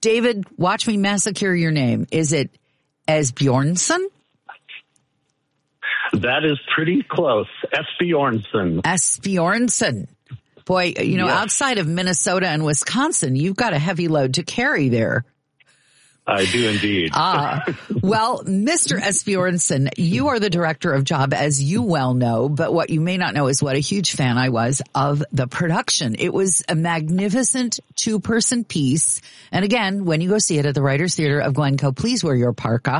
David, watch me massacre your name. Is it Esbjornson? That is pretty close. Esbjornson. Esbjornson. Boy, you know, outside of Minnesota and Wisconsin, you've got a heavy load to carry there. I do indeed. Well, Mr. Esbjornson, you are the director of Job, as you well know, but what you may not know is what a huge fan I was of the production. It was a magnificent 2-person piece. And again, when you go see it at the Writers Theater of Glencoe, please wear your parka.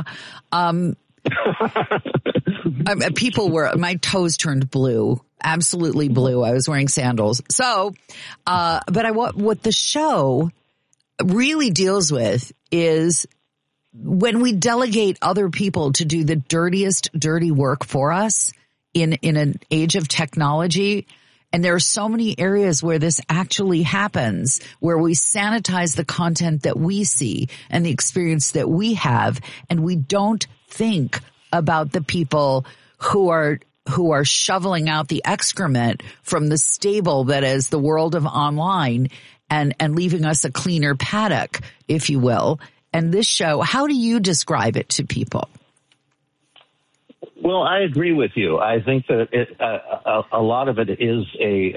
People were, my toes turned blue, absolutely blue. I was wearing sandals. So, what the show really deals with is when we delegate other people to do the dirtiest dirty work for us in an age of technology. And there are so many areas where this actually happens, where we sanitize the content that we see and the experience that we have. And we don't think about the people who are shoveling out the excrement from the stable that is the world of online and leaving us a cleaner paddock, if you will. And this show, how do you describe it to people? Well, I agree with you. I think that a lot of it is it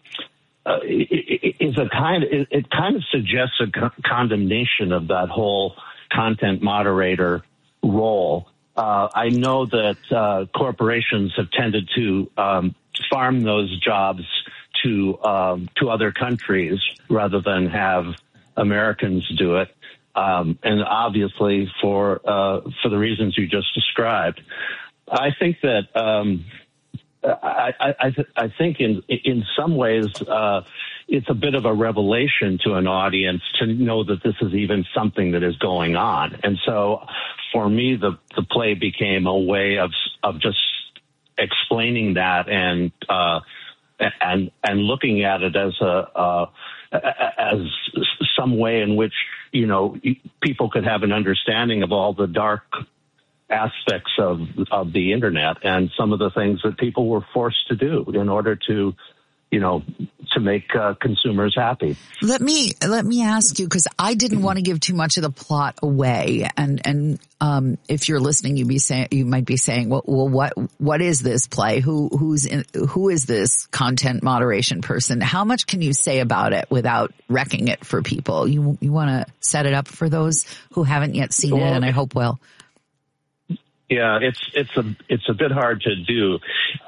kind of suggests a condemnation of that whole content moderator role. I know that corporations have tended to farm those jobs to other countries rather than have Americans do it, and obviously for the reasons you just described. I think that I think in some ways it's a bit of a revelation to an audience to know that this is even something that is going on. And so for me, the play became a way of just explaining that and looking at it as as some way in which, you know, people could have an understanding of all the dark aspects of the internet and some of the things that people were forced to do in order to, you know, to make consumers happy. Let me ask you, because I didn't want to give too much of the plot away, and if you're listening, you might be saying, well, what is this play? Who is this content moderation person? How much can you say about it without wrecking it for people? You want to set it up for those who haven't yet seen it, and I hope will. Yeah, it's a bit hard to do.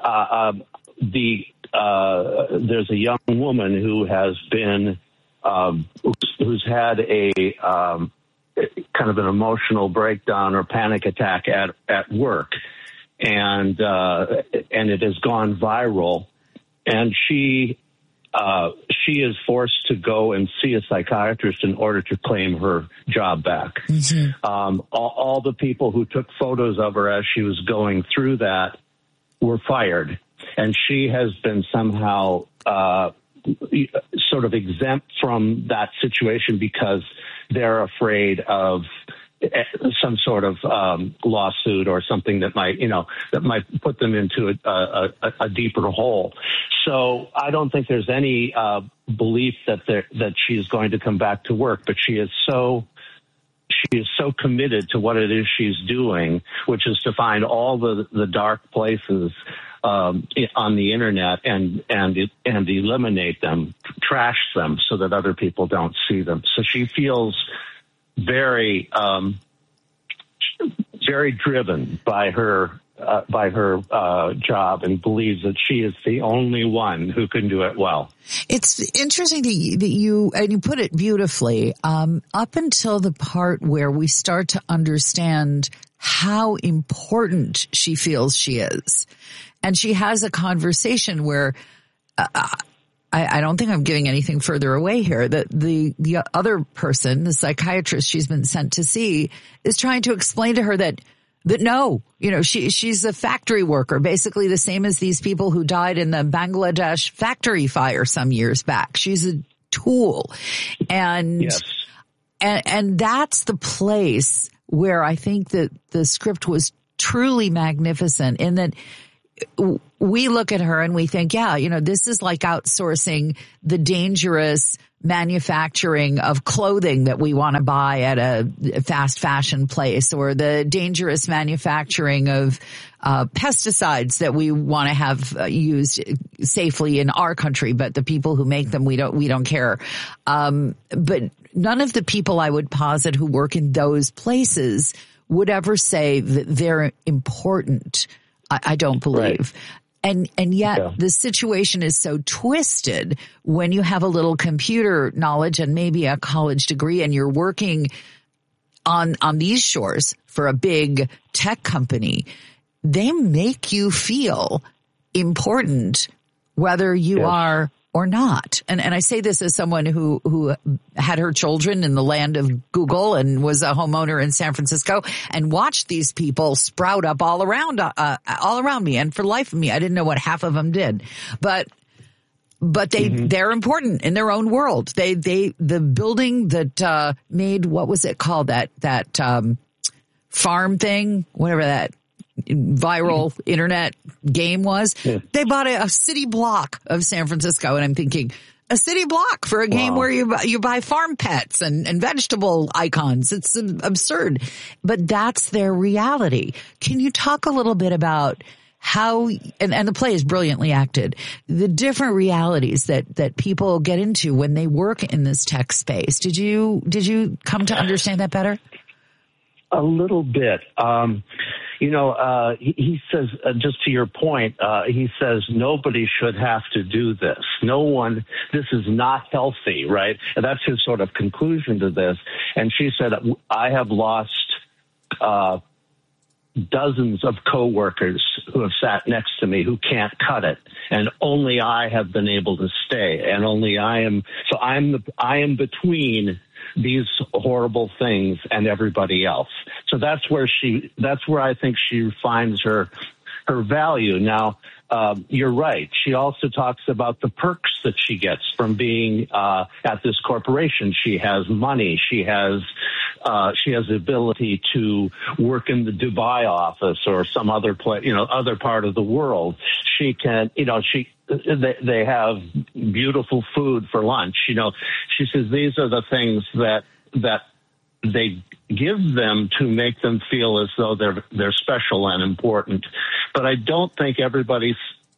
There's a young woman who has been who's had a kind of an emotional breakdown or panic attack at work, and it has gone viral, and she is forced to go and see a psychiatrist in order to claim her job back. Mm-hmm. All the people who took photos of her as she was going through that were fired. And she has been somehow sort of exempt from that situation because they're afraid of some sort of lawsuit or something that might put them into a deeper hole. So I don't think there's any belief that she's going to come back to work, but she is so committed to what it is she's doing, which is to find all the dark places on the internet and eliminate them, trash them so that other people don't see them. So she feels very driven by her job and believes that she is the only one who can do it well. It's interesting that you put it beautifully, up until the part where we start to understand how important she feels she is. And she has a conversation where I don't think I'm giving anything further away here. That the other person, the psychiatrist she's been sent to see, is trying to explain to her that no, you know, she's a factory worker, basically the same as these people who died in the Bangladesh factory fire some years back. She's a tool. And yes. And that's the place where I think that the script was truly magnificent in that we look at her and we think, yeah, you know, this is like outsourcing the dangerous manufacturing of clothing that we want to buy at a fast fashion place, or the dangerous manufacturing of pesticides that we want to have used safely in our country, but the people who make them, we don't care. But none of the people I would posit who work in those places would ever say that they're important. I don't believe. Right. And yet the situation is so twisted when you have a little computer knowledge and maybe a college degree and you're working on these shores for a big tech company. They make you feel important whether you are or not. And I say this as someone who had her children in the land of Google and was a homeowner in San Francisco and watched these people sprout up all around me. And for the life of me, I didn't know what half of them did, but they're important in their own world. The building that, made, what was it called? That farm thing, whatever that viral internet game was. They bought a city block of San Francisco, and I'm thinking, a city block for a game where you buy farm pets and vegetable icons. It's absurd, but that's their reality. Can you talk a little bit about how, and the play is brilliantly acted, the different realities that people get into when they work in this tech space? Did you come to understand that better? A little bit. He says, just to your point, he says nobody should have to do this. No one, this is not healthy, right? And that's his sort of conclusion to this. And she said, I have lost dozens of coworkers who have sat next to me who can't cut it, and only I have been able to stay, and only I am between these horrible things and everybody else. So that's where I think she finds her value. Now, you're right. She also talks about the perks that she gets from being at this corporation. She has money. She has the ability to work in the Dubai office or some other other part of the world. She can, they have beautiful food for lunch. She says these are the things that they give them to make them feel as though they're special and important. But I don't think everybody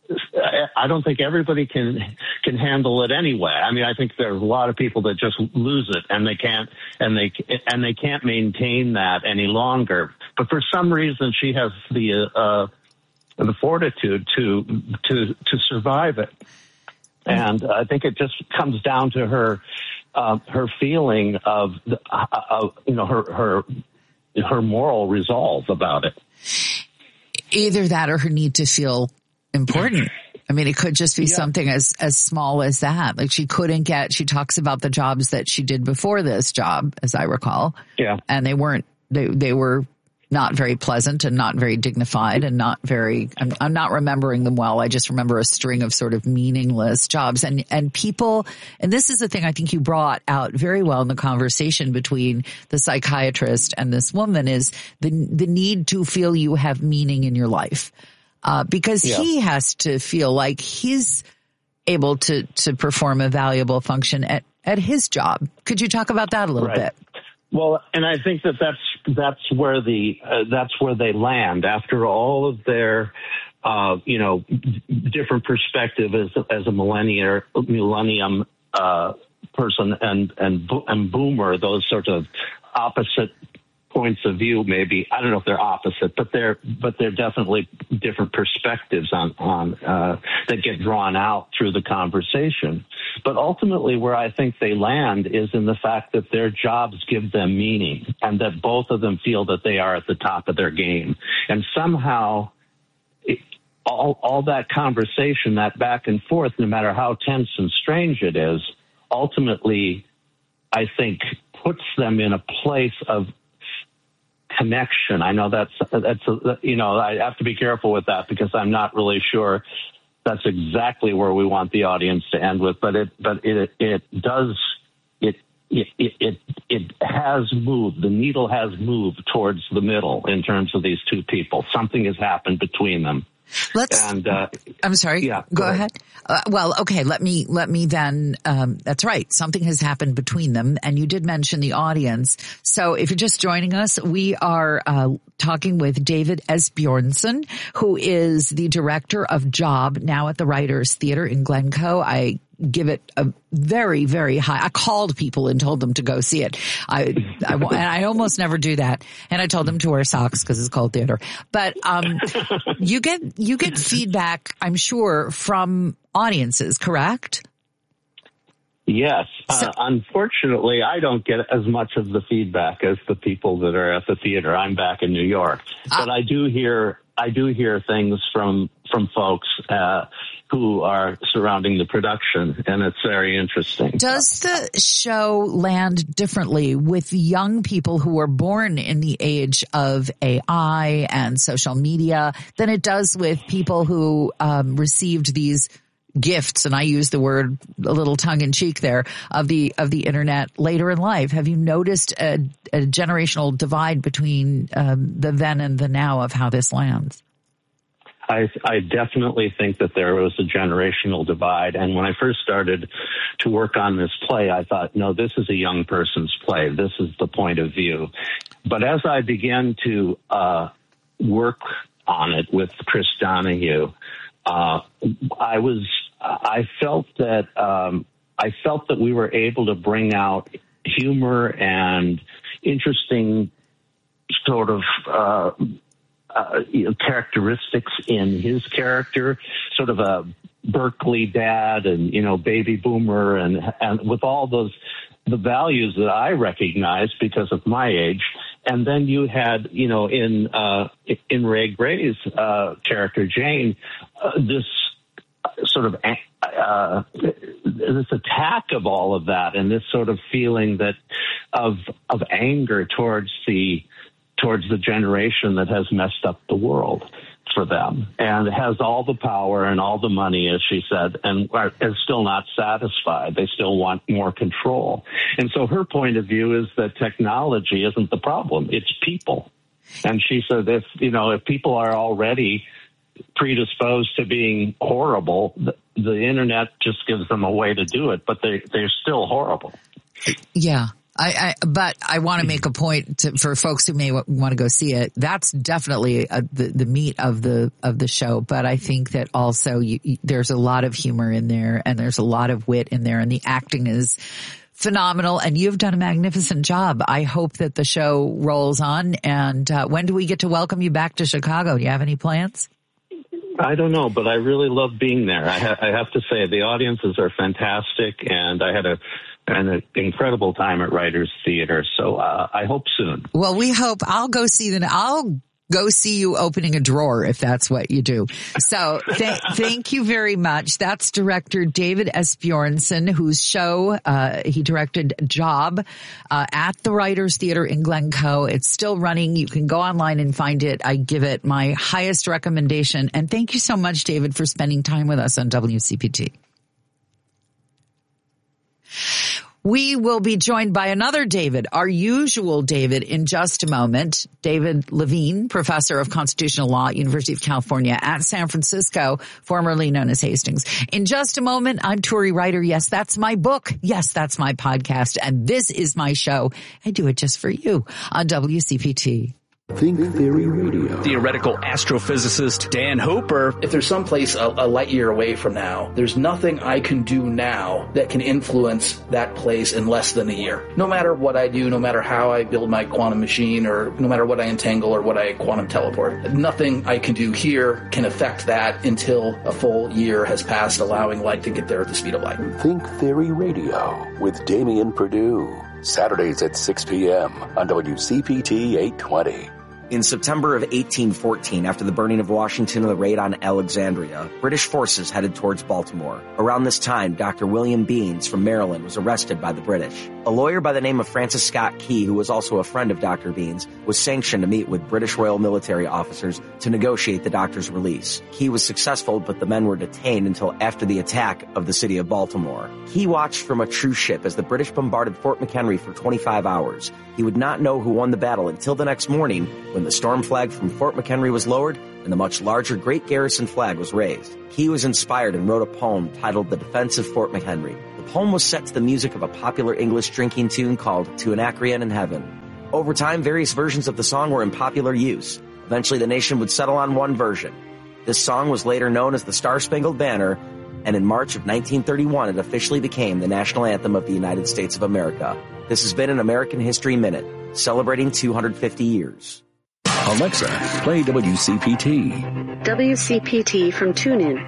can handle it anyway. I mean, I think there's a lot of people that just lose it and they can't maintain that any longer. But for some reason, she has the fortitude to survive it. And I think it just comes down to her feeling of her moral resolve about it. Either that or her need to feel important. I mean, it could just be something as small as that. Like she talks about the jobs that she did before this job, as I recall. Yeah. And they were not very pleasant and not very dignified and not very, I'm not remembering them well. I just remember a string of sort of meaningless jobs and people. And this is the thing I think you brought out very well in the conversation between the psychiatrist and this woman is the need to feel you have meaning in your life. Because he has to feel like he's able to perform a valuable function at his job. Could you talk about that a little bit? Well, and I think that's where they land after all of their, different perspective as a millennium person and boomer, those sorts of opposite points of view. Maybe I don't know if they're opposite, but they're definitely different perspectives on that get drawn out through the conversation. But ultimately, where I think they land is in the fact that their jobs give them meaning, and that both of them feel that they are at the top of their game. And somehow, all that conversation, that back and forth, no matter how tense and strange it is, ultimately, I think puts them in a place of connection. I know that's I have to be careful with that because I'm not really sure that's exactly where we want the audience to end with, but it has moved. The needle has moved towards the middle in terms of these two people. Something has happened between them. I'm sorry. Yeah, go ahead. Well, okay. Let me then, that's right. Something has happened between them. And you did mention the audience. So if you're just joining us, we are, talking with David Asbjornsen, who is the director of Job now at the Writers Theater in Glencoe. I give it a very, very high. I called people and told them to go see it. And I almost never do that. And I told them to wear socks because it's called theater. But, you get feedback, I'm sure, from audiences, correct? Yes. Unfortunately, I don't get as much of the feedback as the people that are at the theater. I'm back in New York, but I do hear things from folks who are surrounding the production, and it's very interesting. Does the show land differently with young people who were born in the age of AI and social media than it does with people who received these gifts, and I use the word a little tongue in cheek there, of the internet later in life? Have you noticed a generational divide between the then and the now of how this lands? I definitely think that there was a generational divide. And when I first started to work on this play, I thought, no, this is a young person's play. This is the point of view. But as I began to work on it with Chris Donahue, I felt that we were able to bring out humor and interesting sort of characteristics in his character, sort of a Berkeley dad and, baby boomer and with all the values that I recognized because of my age. And then you had, in Ray Gray's character, Jane, this sort of this attack of all of that and this sort of feeling that of anger towards the generation that has messed up the world for them and has all the power and all the money, as she said, and is still not satisfied. They still want more control. And so her point of view is that technology isn't the problem. It's people. And she said, if people are already predisposed to being horrible, the internet just gives them a way to do it, but they're still horrible. Yeah. But I want to make a point for folks who may want to go see it. That's definitely the meat of the show. But I think that also there's a lot of humor in there and there's a lot of wit in there and the acting is phenomenal and you've done a magnificent job. I hope that the show rolls on. And when do we get to welcome you back to Chicago? Do you have any plans? I don't know, but I really love being there. I have to say the audiences are fantastic and I had an incredible time at Writers Theater. So I hope soon. Well, we hope. I'll go see you opening a drawer if that's what you do. So thank you very much. That's director David Asbjornsen, whose show he directed Job at the Writers Theater in Glencoe. It's still running. You can go online and find it. I give it my highest recommendation. And thank you so much, David, for spending time with us on WCPT. We will be joined by another David, our usual David, in just a moment. David Levine, professor of constitutional law at University of California at San Francisco, formerly known as Hastings. In just a moment, I'm Turi Ryder. Yes, that's my book. Yes, that's my podcast. And this is my show. I do it just for you on WCPT. Think Theory Radio. Theoretical astrophysicist Dan Hooper. If there's someplace a light year away from now, there's nothing I can do now that can influence that place in less than a year. No matter what I do, no matter how I build my quantum machine, or no matter what I entangle or what I quantum teleport, nothing I can do here can affect that until a full year has passed, allowing light to get there at the speed of light. Think Theory Radio with Damian Perdue. Saturdays at 6 p.m. on WCPT 820. In September of 1814, after the burning of Washington and the raid on Alexandria, British forces headed towards Baltimore. Around this time, Dr. William Beans from Maryland was arrested by the British. A lawyer by the name of Francis Scott Key, who was also a friend of Dr. Beans, was sanctioned to meet with British Royal military officers to negotiate the doctor's release. Key was successful, but the men were detained until after the attack of the city of Baltimore. Key watched from a truce ship as the British bombarded Fort McHenry for 25 hours. He would not know who won the battle until the next morning when when the storm flag from Fort McHenry was lowered and the much larger Great Garrison flag was raised. Key was inspired and wrote a poem titled The Defense of Fort McHenry. The poem was set to the music of a popular English drinking tune called To Anacreon in Heaven. Over time, various versions of the song were in popular use. Eventually, the nation would settle on one version. This song was later known as the Star-Spangled Banner, and in March of 1931, it officially became the national anthem of the United States of America. This has been an American History Minute, celebrating 250 years. Alexa, play WCPT. WCPT from TuneIn.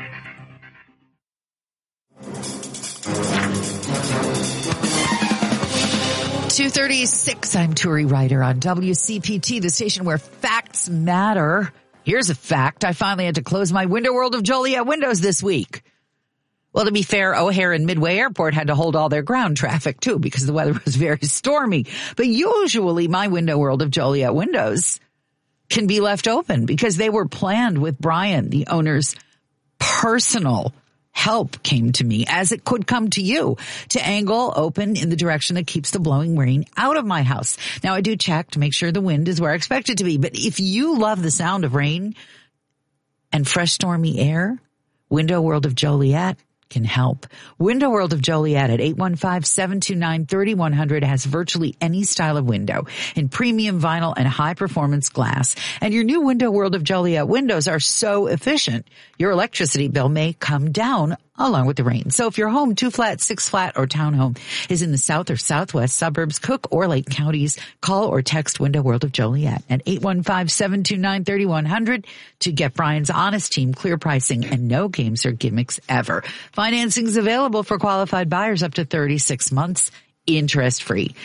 .236, I'm Turi Ryder on WCPT, the station where facts matter. Here's a fact. I finally had to close my Window World of Joliet windows this week. Well, to be fair, O'Hare and Midway Airport had to hold all their ground traffic, too, because the weather was very stormy. But usually my Window World of Joliet windows can be left open because they were planned with Brian, the owner's personal help came to me, as it could come to you, to angle open in the direction that keeps the blowing rain out of my house. Now, I do check to make sure the wind is where I expect it to be. But if you love the sound of rain and fresh stormy air, Window World of Joliet can help. Window World of Joliet at 815-729-3100 has virtually any style of window in premium vinyl and high-performance glass. And your new Window World of Joliet windows are so efficient, your electricity bill may come down along with the rain. So if your home, 2-flat, 6-flat, or townhome is in the south or southwest suburbs, Cook or Lake counties, call or text Window World of Joliet at 815-729-3100 to get Brian's honest team, clear pricing, and no games or gimmicks ever. Financing is available for qualified buyers up to 36 months. Interest-free.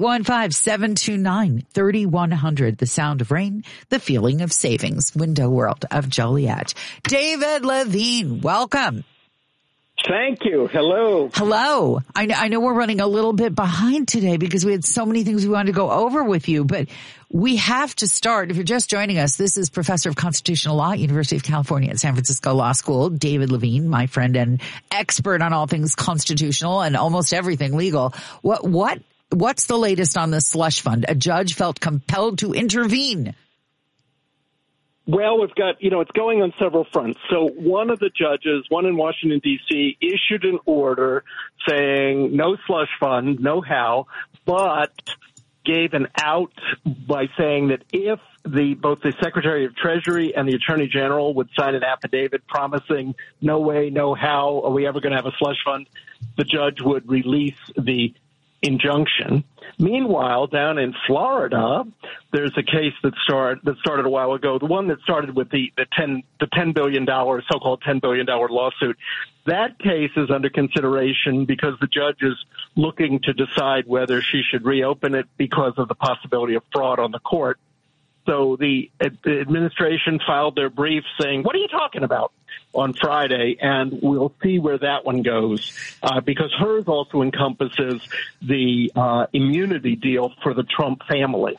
815-729-3100. The sound of rain, the feeling of savings. Window World of Joliet. David Levine, welcome. Thank you. Hello. Hello. I know we're running a little bit behind today because we had so many things we wanted to go over with you, but we have to start. If you're just joining us, this is Professor of Constitutional Law at University of California at San Francisco Law School, David Levine, my friend and expert on all things constitutional and almost everything legal. What's the latest on the slush fund? A judge felt compelled to intervene. Well, we've got, it's going on several fronts. So one of the judges, one in Washington, D.C., issued an order saying no slush fund, no how, but gave an out by saying that if both the Secretary of Treasury and the Attorney General would sign an affidavit promising no way, no how are we ever going to have a slush fund, the judge would release the injunction. Meanwhile, down in Florida, there's a case that started a while ago, the one that started with the $10 billion, so-called $10 billion lawsuit. That case is under consideration because the judge is looking to decide whether she should reopen it because of the possibility of fraud on the court. So the administration filed their brief saying, what are you talking about, on Friday, and we'll see where that one goes, because hers also encompasses the immunity deal for the Trump family.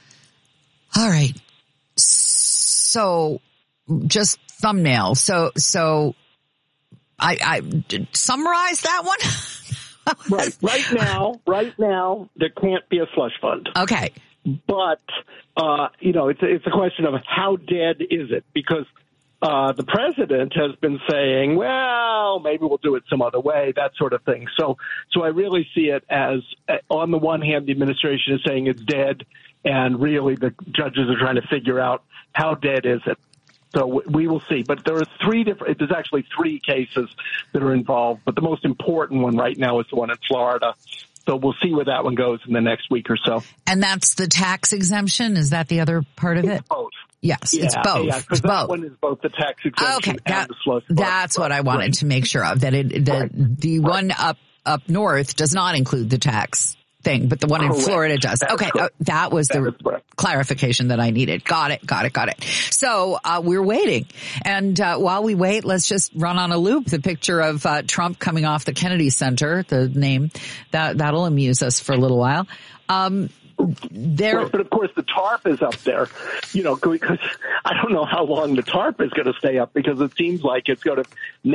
All right. So just thumbnail. So I summarize that one. Right now, there can't be a slush fund. Okay. But, it's a question of how dead is it? Because the president has been saying, well, maybe we'll do it some other way, that sort of thing. So I really see it as, on the one hand, the administration is saying it's dead, and really the judges are trying to figure out how dead is it. So we will see. But there's actually three cases that are involved, but the most important one right now is the one in Florida. So we'll see where that one goes in the next week or so. And that's the tax exemption? Is that the other part of it? Both. Yes, it's both. Yeah, because that one is both the tax exemption and the slush fund. That's what I wanted to make sure of, that the one up north does not include the tax thing, but the one in Florida does. Okay, that was the clarification that I needed. Got it. So we're waiting. And while we wait, let's just run on a loop the picture of Trump coming off the Kennedy Center, the name. That'll amuse us for a little while. there. But of course, the tarp is up there, because I don't know how long the tarp is going to stay up, because it seems like it's going to,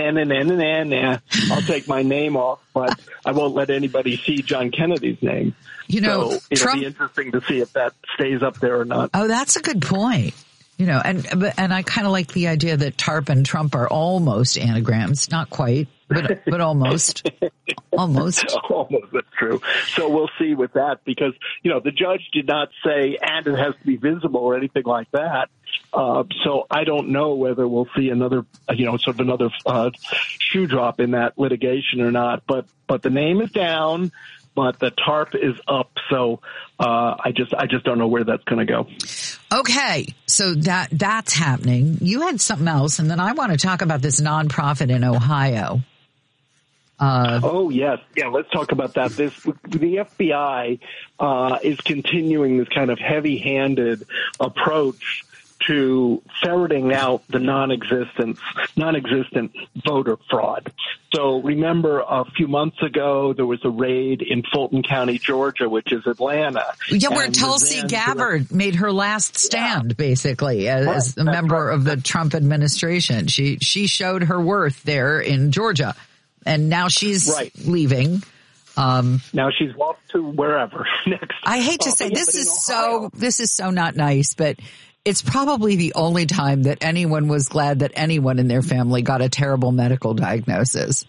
I'll take my name off, but I won't let anybody see John Kennedy's name. So it'll be interesting to see if that stays up there or not. Oh, that's a good point. And I kind of like the idea that TARP and Trump are almost anagrams, not quite, but almost. Almost, that's true. So we'll see with that, because, the judge did not say, and it has to be visible or anything like that. So I don't know whether we'll see another, another shoe drop in that litigation or not. But the name is down, but the TARP is up. So I just don't know where that's going to go. Okay, so that's happening. You had something else, and then I want to talk about this nonprofit in Ohio. Oh, yes. Yeah, let's talk about that. The FBI is continuing this kind of heavy-handed approach to ferreting out the non-existent voter fraud. So remember, a few months ago, there was a raid in Fulton County, Georgia, which is Atlanta. Yeah, where Tulsi Gabbard made her last stand, basically, as a member of the Trump administration. She showed her worth there in Georgia. And now she's leaving. Now she's off to wherever next. I hate to say this is so not nice, but it's probably the only time that anyone was glad that anyone in their family got a terrible medical diagnosis.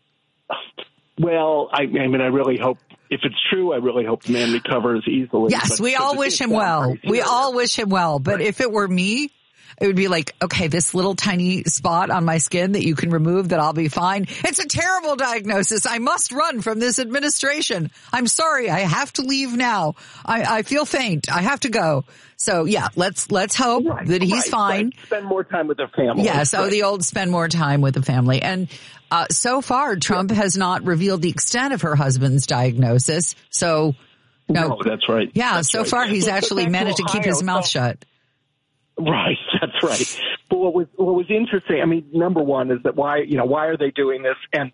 Well, I mean, I really hope, if it's true, I really hope the man recovers easily. Yes, we all wish him well. We all wish him well. But if it were me, it would be like, okay, this little tiny spot on my skin that you can remove, that I'll be fine. It's a terrible diagnosis. I must run from this administration. I'm sorry. I have to leave now. I feel faint. I have to go. So yeah, let's hope that he's fine. Right. Spend more time with the family. Yeah. So the old spend more time with the family. And, so far Trump has not revealed the extent of her husband's diagnosis. So no, that's right. Yeah. That's so right. far he's actually managed to keep his mouth shut. Right, that's right. But what was interesting, I mean, number one is that why are they doing this, and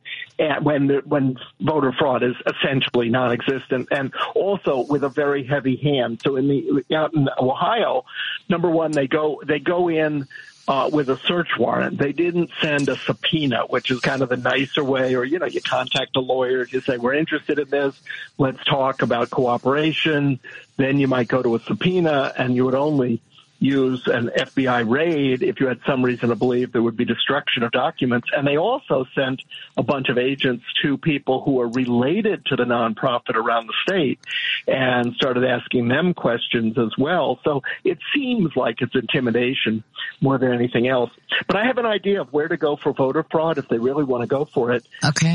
when voter fraud is essentially non-existent, and also with a very heavy hand. So out in Ohio, number one, they go in with a search warrant. They didn't send a subpoena, which is kind of the nicer way, or you contact a lawyer, you say, we're interested in this, let's talk about cooperation. Then you might go to a subpoena, and you would only use an FBI raid if you had some reason to believe there would be destruction of documents. And they also sent a bunch of agents to people who are related to the nonprofit around the state and started asking them questions as well. So it seems like it's intimidation more than anything else. But I have an idea of where to go for voter fraud if they really want to go for it. Okay.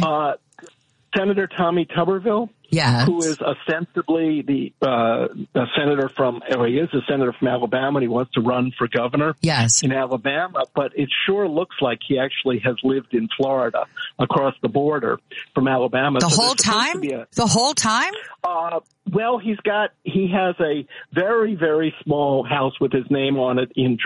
Senator Tommy Tuberville, who is ostensibly a senator from Alabama, and he wants to run for governor in Alabama. But it sure looks like he actually has lived in Florida across the border from Alabama. The whole time? The whole time? Well, he has a very, very small house with his name on it in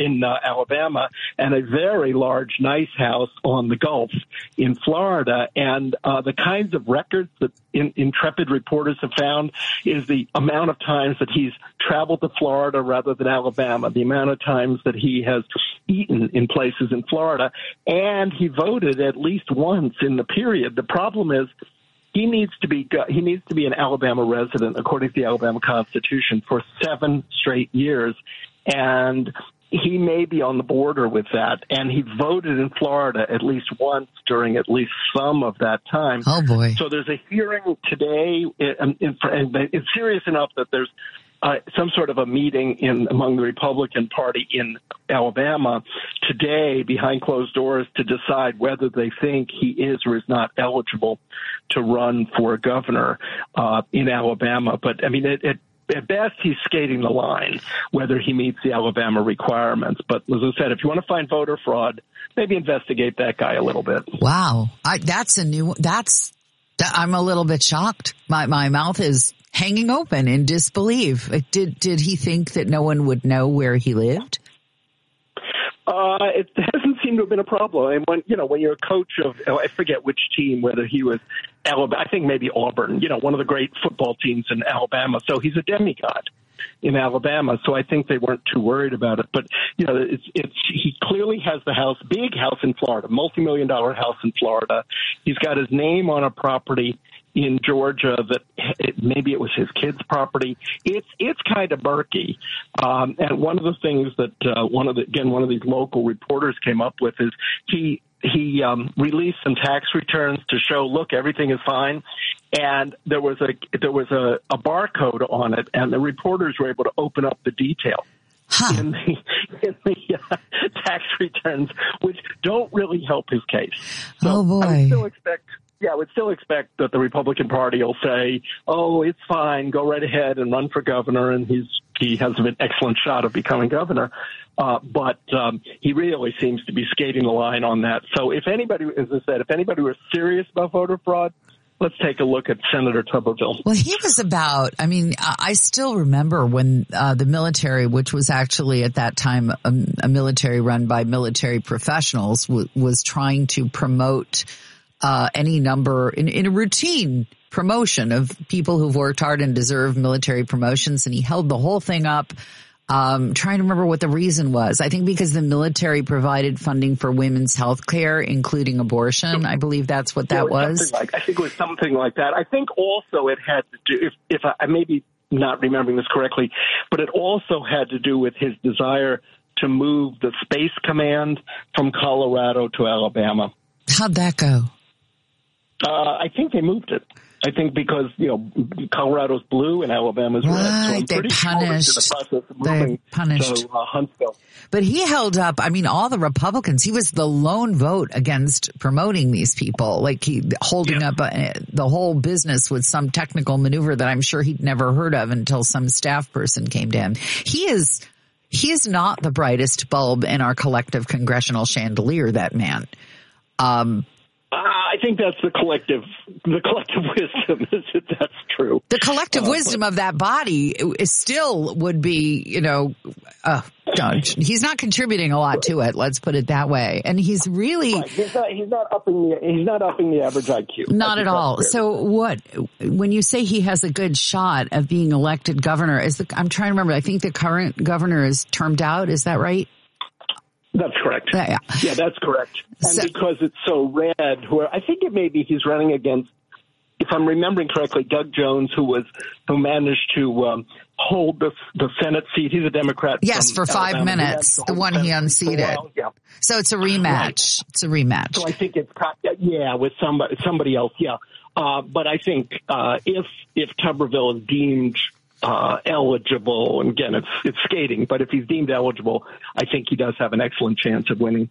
Alabama, and a very large, nice house on the Gulf in Florida. And the kinds of records that intrepid reporters have found is the amount of times that he's traveled to Florida rather than Alabama, the amount of times that he has eaten in places in Florida, and he voted at least once in the period. The problem is, he needs to be an Alabama resident, according to the Alabama Constitution, for 7 straight years. And he may be on the border with that. And he voted in Florida at least once during at least some of that time. Oh, boy. So there's a hearing today, and it's serious enough that there's some sort of a meeting among the Republican Party in Alabama today behind closed doors to decide whether they think he is or is not eligible to run for governor in Alabama. But, I mean, at best, he's skating the line, whether he meets the Alabama requirements. But as I said, if you want to find voter fraud, maybe investigate that guy a little bit. Wow. That's a new – I'm a little bit shocked. My mouth is hanging open in disbelief. Did he think that no one would know where he lived? It hasn't seemed seem to have been a problem. And when you're a coach of, I forget which team, whether he was Alabama, I think maybe Auburn, one of the great football teams in Alabama. So he's a demigod in Alabama. So I think they weren't too worried about it. But, he clearly has the house, big house in Florida, multi-million-dollar house in Florida. He's got his name on a property in Georgia that maybe it was his kid's property. It's kind of murky. And one of the things that one of these local reporters came up with is he released some tax returns to show, look, everything is fine. And there was a barcode on it, and the reporters were able to open up the detail in the tax returns, which don't really help his case. So oh boy! I would still expect that the Republican Party will say, "Oh, it's fine, go right ahead and run for governor," and he has an excellent shot of becoming governor. But he really seems to be skating the line on that. So if anybody, as I said, was serious about voter fraud, let's take a look at Senator Tuberville. Well, he was I still remember when the military, which was actually at that time a military run by military professionals, was trying to promote any number in a routine promotion of people who've worked hard and deserve military promotions. And he held the whole thing up. Trying to remember what the reason was. I think because the military provided funding for women's health care, including abortion. I believe that's what that was. I think it was something like that. I think also it had to do, if I may be not remembering this correctly, but it also had to do with his desire to move the Space Command from Colorado to Alabama. How'd that go? I think they moved it. I think because, Colorado's blue and Alabama's red. So I'm pretty sure it's in the process of moving to Huntsville. But he held up, all the Republicans. He was the lone vote against promoting these people. Like holding up the whole business with some technical maneuver that I'm sure he'd never heard of until some staff person came to him. He is not the brightest bulb in our collective congressional chandelier, that man. I think that's the collective wisdom, is that that's true. The collective wisdom of that body still would be, he's not contributing a lot to it. Let's put it that way. And he's really he's not upping the average IQ. Not at all. So when you say he has a good shot of being elected governor, I'm trying to remember. I think the current governor is termed out. Is that right? That's correct. Yeah, that's correct. And because it's so red, I think it may be he's running against, if I'm remembering correctly, Doug Jones, who managed to hold the Senate seat. He's a Democrat. Yes, for 5 minutes, the one he unseated. Yeah. So it's a rematch. Right. It's a rematch. So I think it's with somebody else. Yeah. But I think if Tuberville is deemed eligible, and again, it's skating, but if he's deemed eligible, I think he does have an excellent chance of winning.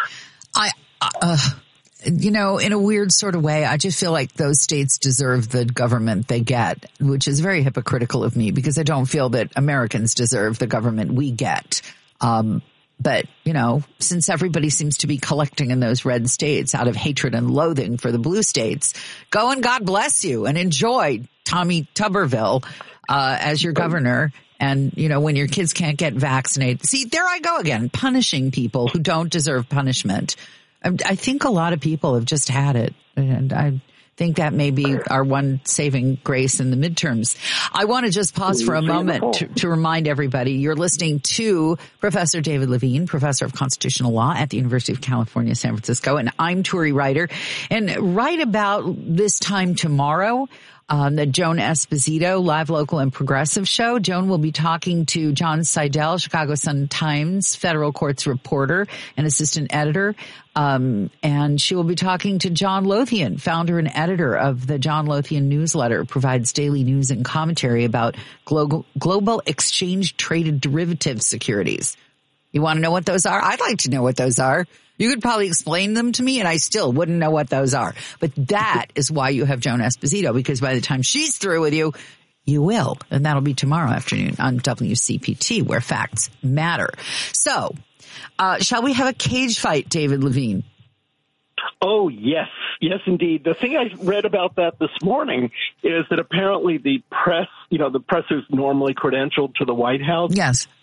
In a weird sort of way, I just feel like those states deserve the government they get, which is very hypocritical of me because I don't feel that Americans deserve the government we get. But, since everybody seems to be collecting in those red states out of hatred and loathing for the blue states, go and God bless you and enjoy Tommy Tuberville as your governor. And, when your kids can't get vaccinated. See, there I go again, punishing people who don't deserve punishment. I think a lot of people have just had it. And I think that may be our one saving grace in the midterms. I want to just pause for a moment to remind everybody you're listening to Professor David Levine, professor of constitutional law at the University of California, San Francisco. And I'm Turi Ryder. And right about this time tomorrow, the Joan Esposito live, local, and progressive show. Joan will be talking to John Seidel, Chicago Sun-Times federal courts reporter and assistant editor. And she will be talking to John Lothian, founder and editor of the John Lothian newsletter, provides daily news and commentary about global exchange traded derivative securities. You want to know what those are? I'd like to know what those are. You could probably explain them to me and I still wouldn't know what those are. But that is why you have Joan Esposito, because by the time she's through with you, you will. And that'll be tomorrow afternoon on WCPT, where facts matter. So, shall we have a cage fight, David Levine? Oh, yes. Yes, indeed. The thing I read about that this morning is that apparently the press, the press is normally credentialed to the White House. Yes.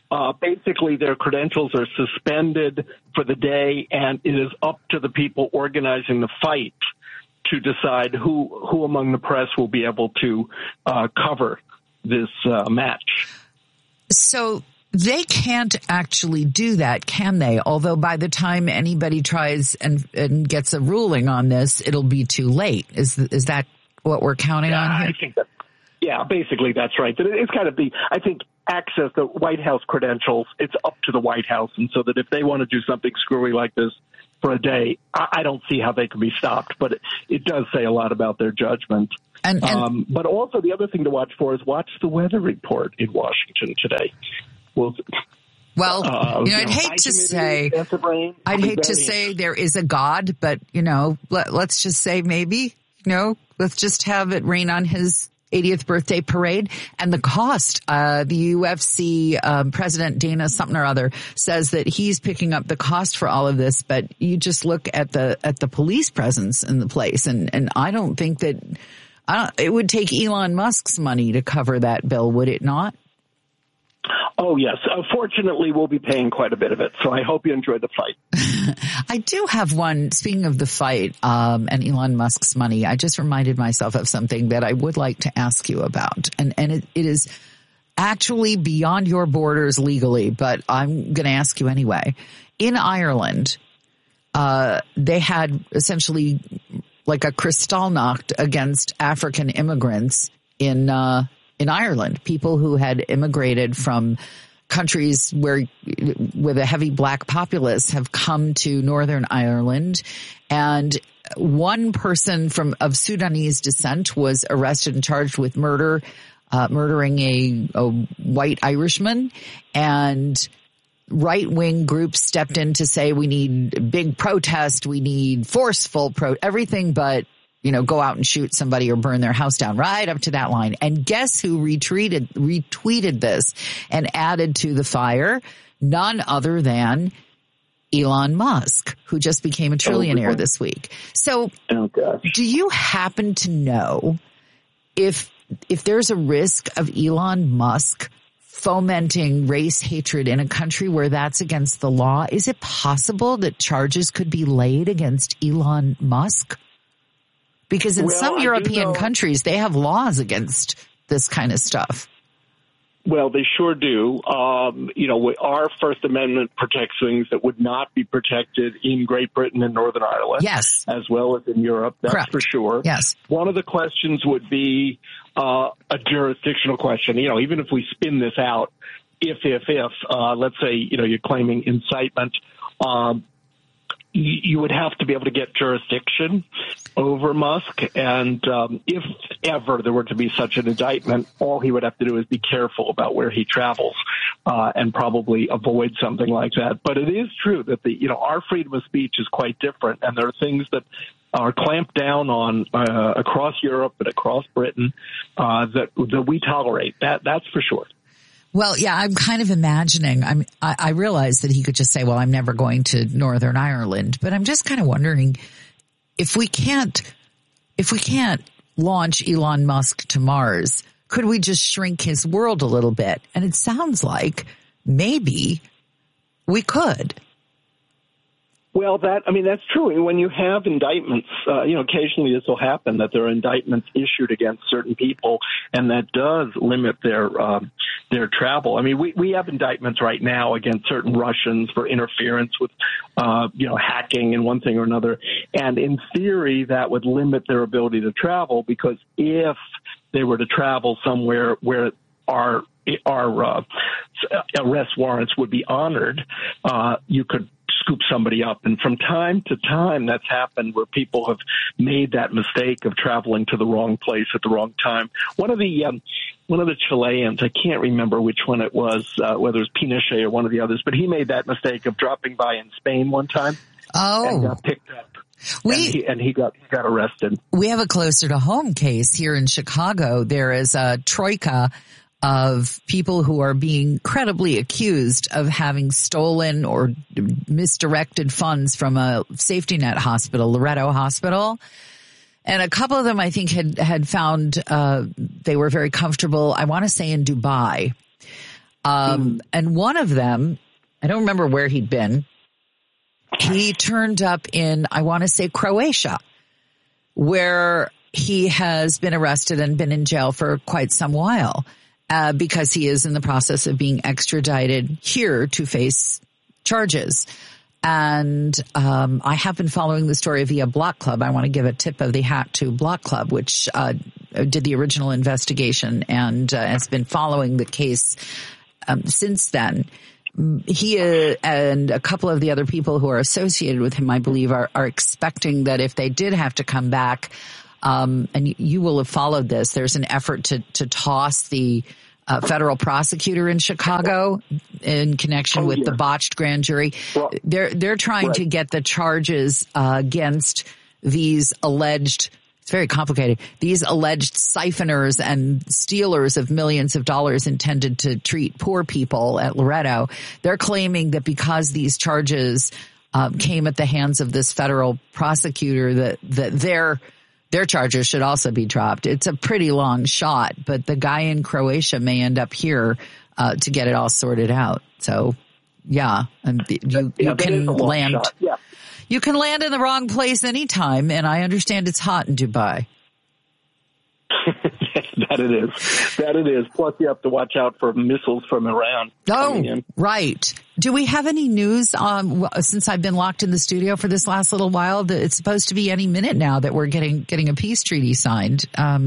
Basically, their credentials are suspended for the day, and it is up to the people organizing the fight to decide who among the press will be able to cover this match. So they can't actually do that, can they? Although by the time anybody tries and gets a ruling on this, it'll be too late. Is that what we're counting on here? I think that, basically that's right. It's got to be, I think, access to White House credentials. It's up to the White House. And so that if they want to do something screwy like this for a day, I don't see how they can be stopped. But it does say a lot about their judgment. But also the other thing to watch for is watch the weather report in Washington today. I'd hate to say there is a God, but, let's just say maybe, let's just have it rain on his 80th birthday parade. And the cost, the UFC president, Dana something or other, says that he's picking up the cost for all of this. But you just look at the police presence in the place. And I don't think that it would take Elon Musk's money to cover that bill, would it not? Oh, yes. Fortunately, we'll be paying quite a bit of it. So I hope you enjoyed the fight. I do have one. Speaking of the fight and Elon Musk's money, I just reminded myself of something that I would like to ask you about. And it is actually beyond your borders legally, but I'm going to ask you anyway. In Ireland, they had essentially like a Kristallnacht against African immigrants in Ireland, people who had immigrated from countries with a heavy black populace have come to Northern Ireland. And one person of Sudanese descent was arrested and charged with murdering a white Irishman. And right-wing groups stepped in to say we need big protest, we need forceful everything but go out and shoot somebody or burn their house down, right up to that line. And guess who retweeted this and added to the fire? None other than Elon Musk, who just became a trillionaire this week. So do you happen to know if there's a risk of Elon Musk fomenting race hatred in a country where that's against the law? Is it possible that charges could be laid against Elon Musk? Because in some European countries, they have laws against this kind of stuff. Well, they sure do. Our First Amendment protects things that would not be protected in Great Britain and Northern Ireland. Yes. As well as in Europe. That's correct. For sure. Yes. One of the questions would be a jurisdictional question. Even if we spin this out, if let's say, you're claiming incitement, you would have to be able to get jurisdiction over Musk. And if ever there were to be such an indictment, all he would have to do is be careful about where he travels and probably avoid something like that. But it is true that our freedom of speech is quite different. And there are things that are clamped down on across Europe and across Britain that we tolerate. That's for sure. Well, yeah, I'm kind of imagining, I realize that he could just say, well, I'm never going to Northern Ireland, but I'm just kind of wondering if we can't launch Elon Musk to Mars, could we just shrink his world a little bit? And it sounds like maybe we could. Well, that's true. When you have indictments, occasionally this will happen that there are indictments issued against certain people, and that does limit their travel. We have indictments right now against certain Russians for interference with, hacking and one thing or another. And in theory, that would limit their ability to travel, because if they were to travel somewhere where our arrest warrants would be honored, you could scoop somebody up. And from time to time, that's happened where people have made that mistake of traveling to the wrong place at the wrong time. One of the Chileans, I can't remember which one it was, whether it was Pinochet or one of the others, but he made that mistake of dropping by in Spain one time and got picked up. And he got arrested. We have a closer to home case here in Chicago. There is a troika of people who are being credibly accused of having stolen or misdirected funds from a safety net hospital, Loretto Hospital. And a couple of them, I think, had found they were very comfortable, I want to say in Dubai. And one of them, I don't remember where he'd been. He turned up in, I want to say, Croatia, where he has been arrested and been in jail for quite some while because he is in the process of being extradited here to face charges. And I have been following the story via Block Club. I want to give a tip of the hat to Block Club, which did the original investigation and has been following the case since then. He and a couple of the other people who are associated with him, I believe, are expecting that if they did have to come back, and you will have followed this, there's an effort to toss the federal prosecutor in Chicago in connection with the botched grand jury. Well, they're trying to get the charges against these alleged, it's very complicated, these alleged siphoners and stealers of millions of dollars intended to treat poor people at Loretto. They're claiming that because these charges came at the hands of this federal prosecutor, that their charges should also be dropped. It's a pretty long shot, but the guy in Croatia may end up here to get it all sorted out. So, yeah, and you can land. Yeah. You can land in the wrong place anytime, and I understand it's hot in Dubai. That it is. Plus, you have to watch out for missiles from Iran. Oh, right. Do we have any news since I've been locked in the studio for this last little while? That it's supposed to be any minute now that we're getting a peace treaty signed.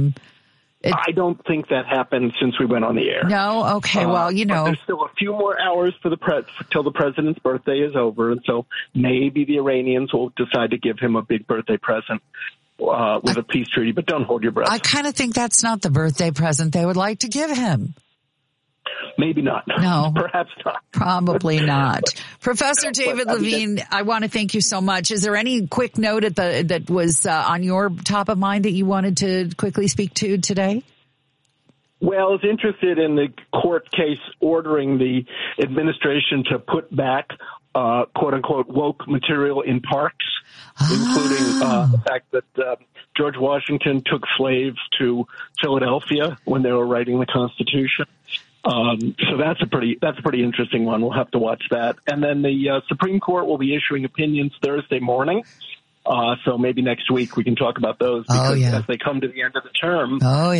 I don't think that happened since we went on the air. No? Okay, well, there's still a few more hours for till the president's birthday is over, and so maybe the Iranians will decide to give him a big birthday present with a peace treaty, but don't hold your breath. I kind of think that's not the birthday present they would like to give him. Maybe not. No. Perhaps not. Probably not. Professor David Levine, I want to thank you so much. Is there any quick note that was on your top of mind that you wanted to quickly speak to today? Well, I was interested in the court case ordering the administration to put back quote-unquote woke material in parks, including the fact that George Washington took slaves to Philadelphia when they were writing the Constitution. So that's a pretty interesting one. We'll have to watch that. And then the Supreme Court will be issuing opinions Thursday morning. So maybe next week we can talk about those because as they come to the end of the term,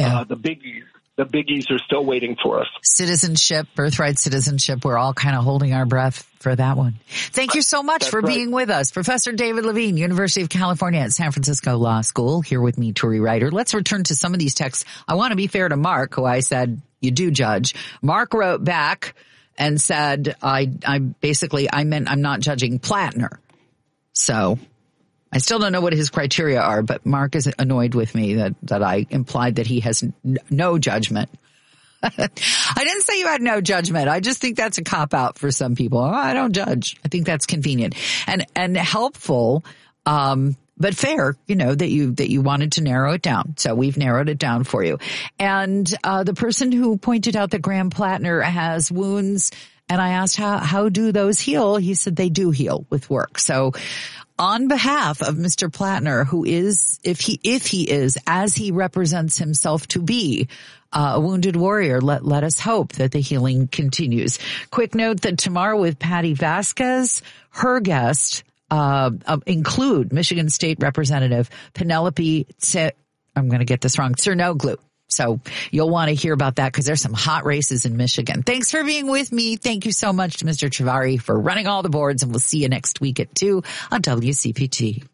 the biggies are still waiting for us. Citizenship, birthright citizenship. We're all kind of holding our breath for that one. Thank you so much for being with us. Professor David Levine, University of California at San Francisco Law School, here with me, Turi Ryder. Let's return to some of these texts. I want to be fair to Mark, who I said, you do judge. Mark wrote back and said, I meant I'm not judging Plattner. So I still don't know what his criteria are, but Mark is annoyed with me that I implied that he has no judgment. I didn't say you had no judgment. I just think that's a cop-out for some people. I don't judge. I think that's convenient and helpful, but fair, that you wanted to narrow it down. So we've narrowed it down for you. And the person who pointed out that Graham Plattner has wounds, and I asked how do those heal? He said they do heal with work. So on behalf of Mr. Plattner, who is, if he is, as he represents himself to be, a wounded warrior, let us hope that the healing continues. Quick note that tomorrow with Patty Vasquez, her guest include Michigan State Representative Penelope I'm going to get this wrong, Cernoglu. So you'll want to hear about that because there's some hot races in Michigan. Thanks for being with me. Thank you so much to Mr. Chiavari for running all the boards, and we'll see you next week at 2 on WCPT.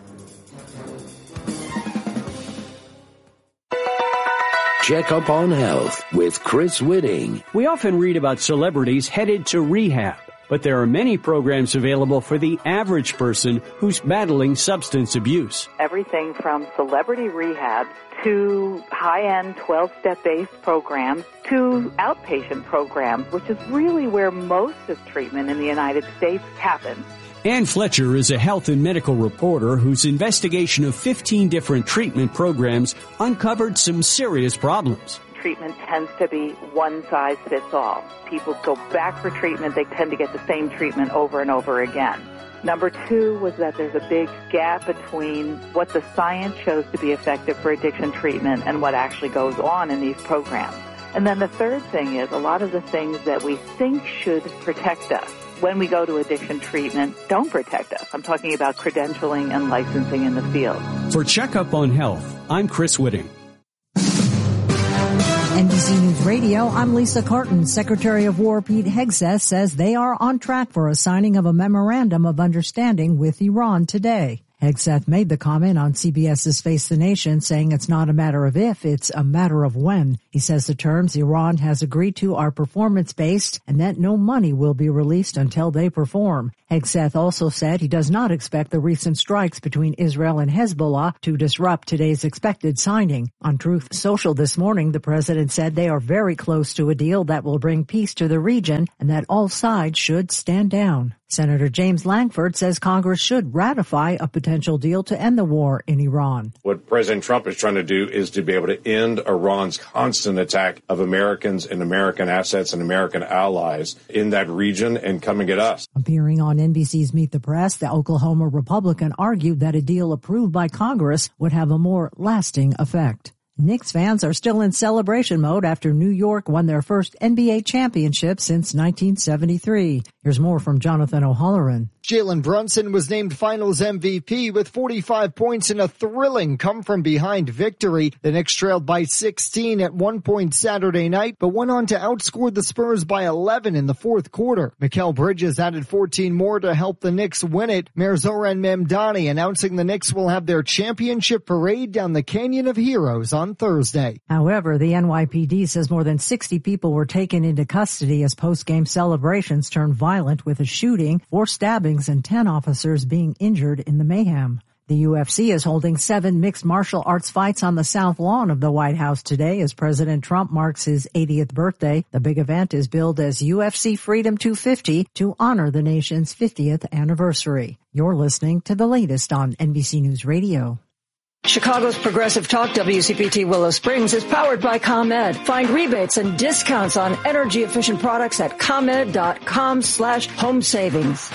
Check up on health with Chris Whitting. We often read about celebrities headed to rehab, but there are many programs available for the average person who's battling substance abuse. Everything from celebrity rehab to high-end 12-step-based programs to outpatient programs, which is really where most of treatment in the United States happens. Ann Fletcher is a health and medical reporter whose investigation of 15 different treatment programs uncovered some serious problems. Treatment tends to be one size fits all. People go back for treatment. They tend to get the same treatment over and over again. Number two was that there's a big gap between what the science shows to be effective for addiction treatment and what actually goes on in these programs. And then the third thing is a lot of the things that we think should protect us when we go to addiction treatment don't protect us. I'm talking about credentialing and licensing in the field. For Checkup on Health, I'm Chris Whitting. NBC News Radio, I'm Lisa Carton. Secretary of War Pete Hegseth says they are on track for a signing of a memorandum of understanding with Iran today. Hegseth made the comment on CBS's Face the Nation, saying it's not a matter of if, it's a matter of when. He says the terms Iran has agreed to are performance-based and that no money will be released until they perform. Hegseth also said he does not expect the recent strikes between Israel and Hezbollah to disrupt today's expected signing. On Truth Social this morning, the president said they are very close to a deal that will bring peace to the region and that all sides should stand down. Senator James Lankford says Congress should ratify a potential deal to end the war in Iran. What President Trump is trying to do is to be able to end Iran's constant attack of Americans and American assets and American allies in that region and coming at us. Appearing on NBC's Meet the Press, the Oklahoma Republican argued that a deal approved by Congress would have a more lasting effect. Knicks fans are still in celebration mode after New York won their first NBA championship since 1973. Here's more from Jonathan O'Halloran. Jalen Brunson was named Finals MVP with 45 points in a thrilling come-from-behind victory. The Knicks trailed by 16 at one point Saturday night, but went on to outscore the Spurs by 11 in the fourth quarter. Mikal Bridges added 14 more to help the Knicks win it. Mayor Zoran Memdani announcing the Knicks will have their championship parade down the Canyon of Heroes on Thursday. However, the NYPD says more than 60 people were taken into custody as post-game celebrations turned violent with a shooting, 4 stabbings, and 10 officers being injured in the mayhem. The UFC is holding 7 mixed martial arts fights on the South Lawn of the White House today as President Trump marks his 80th birthday. The big event is billed as UFC Freedom 250 to honor the nation's 50th anniversary. You're listening to the latest on NBC News Radio. Chicago's Progressive Talk WCPT Willow Springs is powered by ComEd. Find rebates and discounts on energy-efficient products at ComEd.com/home savings.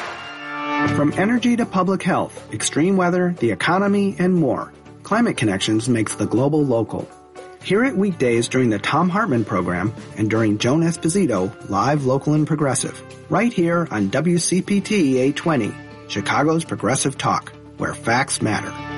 From energy to public health, extreme weather, the economy, and more, Climate Connections makes the global local. Hear it weekdays during the Thom Hartmann program and during Joan Esposito, live, local, and progressive. Right here on WCPT 820, Chicago's Progressive Talk, where facts matter.